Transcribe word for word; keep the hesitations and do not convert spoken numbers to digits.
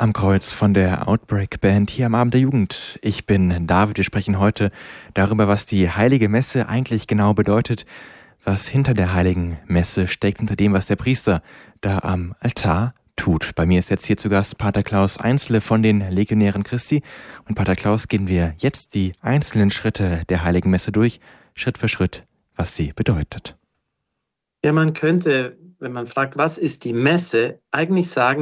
am Kreuz von der Outbreak Band hier am Abend der Jugend. Ich bin David. Wir sprechen heute darüber, was die Heilige Messe eigentlich genau bedeutet, was hinter der Heiligen Messe steckt, hinter dem, was der Priester da am Altar tut. Bei mir ist jetzt hier zu Gast Pater Klaus Einzle von den Legionären Christi. Und Pater Klaus, gehen wir jetzt die einzelnen Schritte der Heiligen Messe durch, Schritt für Schritt, was sie bedeutet. Ja, man könnte, wenn man fragt, was ist die Messe, eigentlich sagen,